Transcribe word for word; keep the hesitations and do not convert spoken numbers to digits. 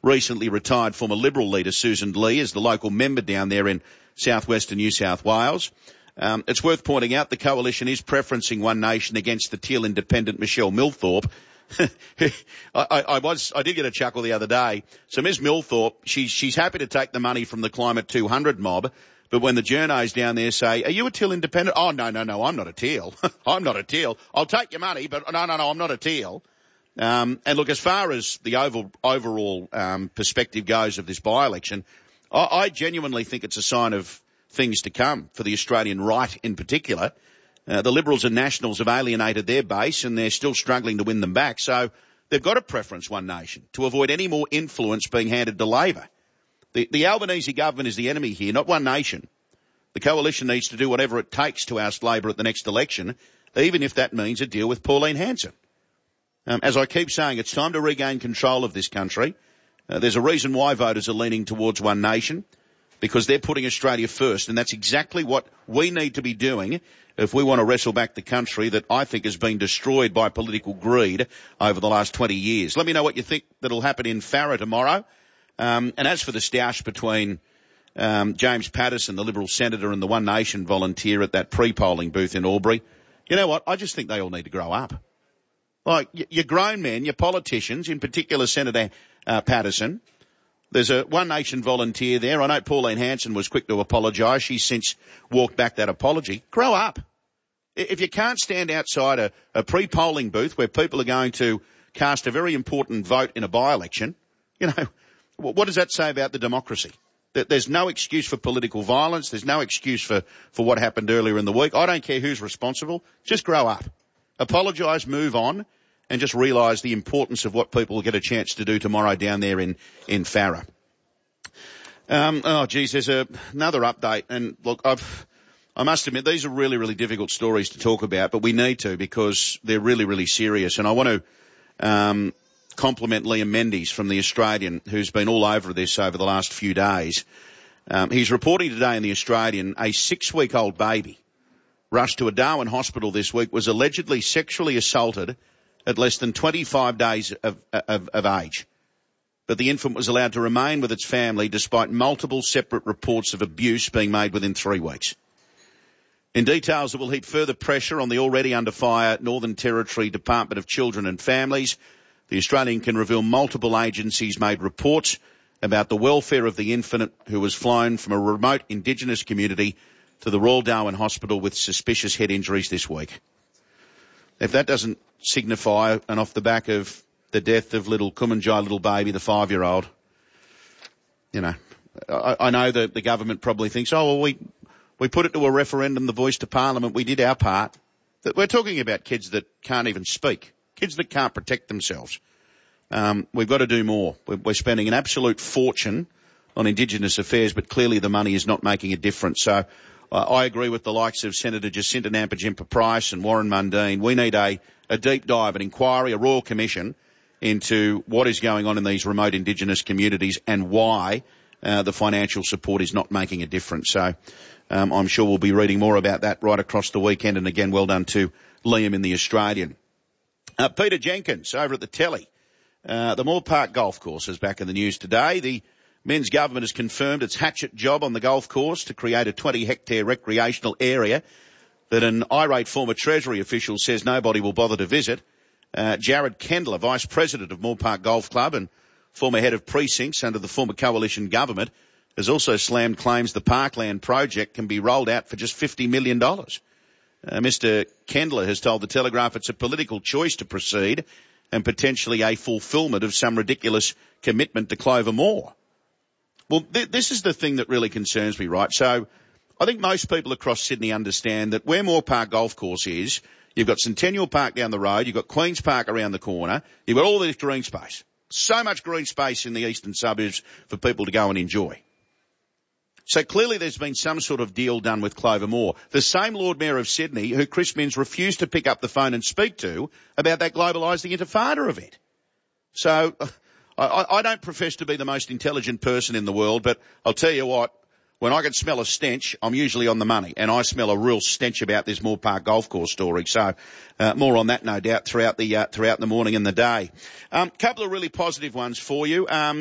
recently retired former Liberal leader Susan Lee as the local member down there in southwestern New South Wales. Um, it's worth pointing out the coalition is preferencing One Nation against the Teal independent Michelle Millthorpe. I, I, I was, I did get a chuckle the other day. So Miz Millthorpe, she's, she's happy to take the money from the Climate two hundred mob, but when the journos down there say, are you a Teal independent? Oh, no, no, no, I'm not a Teal. I'm not a Teal. I'll take your money, but no, no, no, I'm not a Teal. Um, and look, as far as the over, overall um, perspective goes of this by-election, I, I genuinely think it's a sign of things to come for the Australian right in particular. Uh, the Liberals and Nationals have alienated their base and they're still struggling to win them back. So they've got to preference One Nation to avoid any more influence being handed to Labor. The, the Albanese government is the enemy here, not One Nation. The coalition needs to do whatever it takes to oust Labor at the next election, even if that means a deal with Pauline Hanson. Um, as I keep saying, it's time to regain control of this country. Uh, there's a reason why voters are leaning towards One Nation, because they're putting Australia first, and that's exactly what we need to be doing if we want to wrestle back the country that I think has been destroyed by political greed over the last twenty years. Let me know what you think that'll happen in Farrer tomorrow. Um, and as for the stoush between um, James Patterson, the Liberal senator, and the One Nation volunteer at that pre-polling booth in Albury, you know what? I just think they all need to grow up. Like, you're grown men, you're politicians, in particular Senator uh, Patterson. There's a One Nation volunteer there. I know Pauline Hanson was quick to apologise. She's since walked back that apology. Grow up. If you can't stand outside a, a pre-polling booth where people are going to cast a very important vote in a by-election, you know, what does that say about the democracy? That there's no excuse for political violence. There's no excuse for, for what happened earlier in the week. I don't care who's responsible. Just grow up. Apologise, move on, and just realise the importance of what people will get a chance to do tomorrow down there in, in Farrer. Um, oh, geez, there's a, another update. And look, I've, I must admit, these are really, really difficult stories to talk about, but we need to because they're really, really serious. And I want to um, compliment Liam Mendes from The Australian, who's been all over this over the last few days. Um, he's reporting today in The Australian a six-week-old baby rushed to a Darwin hospital this week was allegedly sexually assaulted at less than twenty-five days of, of, of age. But the infant was allowed to remain with its family despite multiple separate reports of abuse being made within three weeks. In details that will heap further pressure on the already under fire Northern Territory Department of Children and Families, The Australian can reveal multiple agencies made reports about the welfare of the infant who was flown from a remote Indigenous community to the Royal Darwin Hospital with suspicious head injuries this week. If that doesn't signify, and off the back of the death of little Kumanjai, little baby, the five-year-old, you know, I, I know that the government probably thinks, oh, well, we, we put it to a referendum, the voice to Parliament, we did our part. But we're talking about kids that can't even speak, kids that can't protect themselves. Um, we've got to do more. We're, we're spending an absolute fortune on Indigenous affairs, but clearly the money is not making a difference. So uh, I agree with the likes of Senator Jacinta Nampijinpa-Price and Warren Mundine. We need a, a deep dive, an inquiry, a royal commission into what is going on in these remote Indigenous communities and why uh, the financial support is not making a difference. So um, I'm sure we'll be reading more about that right across the weekend. And again, well done to Liam in The Australian. Uh, Peter Jenkins over at the Telly. Uh, the Moore Park Golf Course is back in the news today. The Men's government has confirmed its hatchet job on the golf course to create a twenty hectare recreational area that an irate former Treasury official says nobody will bother to visit. Uh, Jared Kendler, Vice President of Moore Park Golf Club and former head of precincts under the former coalition government, has also slammed claims the Parkland project can be rolled out for just fifty million dollars. Uh, Mister Kendler has told the Telegraph it's a political choice to proceed and potentially a fulfilment of some ridiculous commitment to Clover Moore. Well, th- this is the thing that really concerns me, right? So I think most people across Sydney understand that where Moore Park Golf Course is, you've got Centennial Park down the road, you've got Queen's Park around the corner, you've got all this green space. So much green space in the eastern suburbs for people to go and enjoy. So clearly there's been some sort of deal done with Clover Moore. The same Lord Mayor of Sydney who Chris Minns refused to pick up the phone and speak to about that Globalise the Intifada event. So I, I don't profess to be the most intelligent person in the world, but I'll tell you what, when I can smell a stench, I'm usually on the money, and I smell a real stench about this Moore Park Golf Course story. So uh, more on that, no doubt, throughout the uh, throughout the morning and the day. Um, couple of really positive ones for you. Um,